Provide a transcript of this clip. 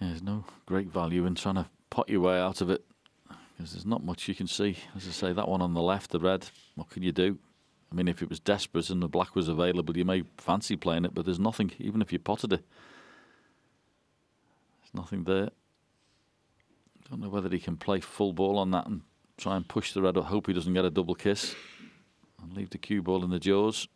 Yeah, there's no great value in trying to pot your way out of it, because there's not much you can see. As I say, that one on the left, the red, what can you do? I mean, if it was desperate and the black was available, you may fancy playing it, but there's nothing, even if you potted it. There's nothing there. Don't know whether he can play full ball on that and try and push the red up. Hope he doesn't get a double kiss and leave the cue ball in the jaws.